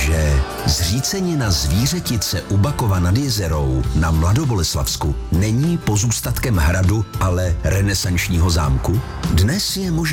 že zřícenina Zvířetice u Bakova nad Jizerou na Mladoboleslavsku není pozůstatkem hradu, ale renesančního zámku? Dnes je možné